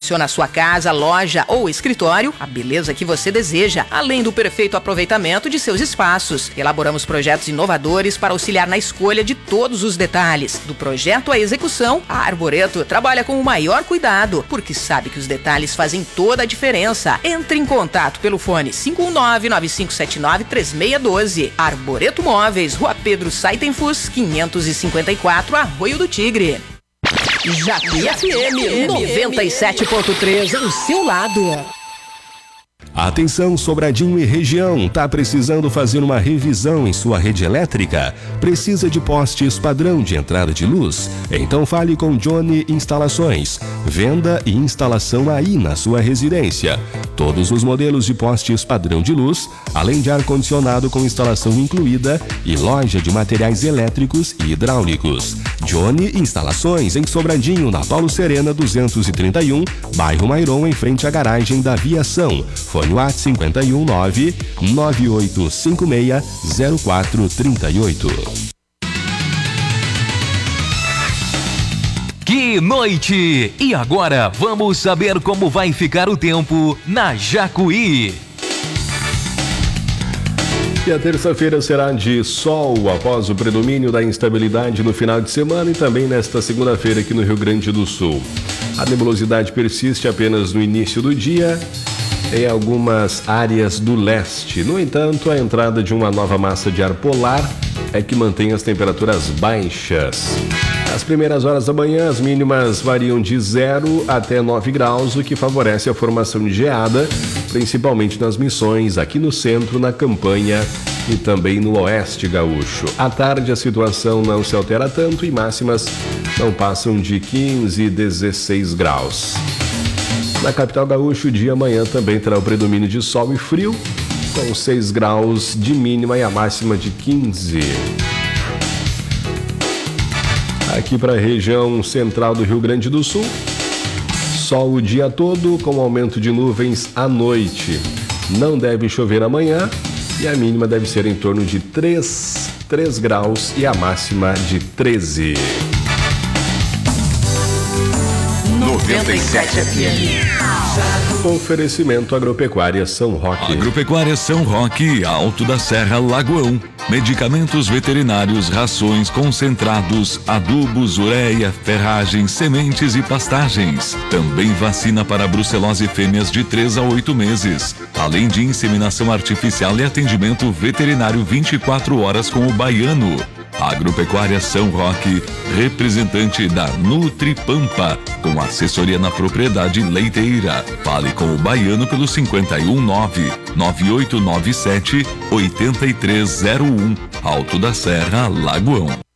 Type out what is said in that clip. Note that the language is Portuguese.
proporciona à sua casa, loja ou escritório a beleza que você deseja, além do perfeito aproveitamento de seus espaços. Elaboramos projetos inovadores para auxiliar na escolha de todos os detalhes. Do projeto à execução, a Arboreto trabalha com o maior cuidado, porque sabe que os detalhes fazem toda a diferença. Entre em contato pelo fone 519-9579-3612. Arboreto Móveis, Rua Pedro Saitenfus, 554, Arroio do Tigre. Japi FM 97.3, ao seu lado. Atenção, Sobradinho e região, tá precisando fazer uma revisão em sua rede elétrica? Precisa de postes padrão de entrada de luz? Então fale com Johnny Instalações. Venda e instalação aí na sua residência. Todos os modelos de postes padrão de luz, além de ar-condicionado com instalação incluída e loja de materiais elétricos e hidráulicos. Johnny Instalações em Sobradinho, na Paulo Serena 231, bairro Mairon, em frente à garagem da Viação. Fone WhatsApp 519-9856-0438. Que noite! E agora vamos saber como vai ficar o tempo na Jacuí. E a terça-feira será de sol após o predomínio da instabilidade no final de semana e também nesta segunda-feira aqui no Rio Grande do Sul. A nebulosidade persiste apenas no início do dia em algumas áreas do leste. No entanto, a entrada de uma nova massa de ar polar é que mantém as temperaturas baixas. Nas primeiras horas da manhã, as mínimas variam de 0 até 9 graus, o que favorece a formação de geada, principalmente nas Missões, aqui no centro, na Campanha e também no oeste gaúcho. À tarde, a situação não se altera tanto e máximas não passam de 15 e 16 graus. Na capital gaúcha, o dia amanhã também terá o predomínio de sol e frio, com 6 graus de mínima e a máxima de 15. Aqui para a região central do Rio Grande do Sul, sol o dia todo, com aumento de nuvens à noite. Não deve chover amanhã e a mínima deve ser em torno de 3 graus e a máxima de 13. 97 FM. Oferecimento Agropecuária São Roque. Agropecuária São Roque, Alto da Serra, Lagoão. Medicamentos veterinários, rações, concentrados, adubos, ureia, ferragens, sementes e pastagens. Também vacina para brucelose fêmeas de 3 a 8 meses. Além de inseminação artificial e atendimento veterinário 24 horas com o Baiano. Agropecuária São Roque, representante da Nutripampa, com assessoria na propriedade leiteira. Fale com o Baiano pelo 519-9897-8301, Alto da Serra, Lagoão.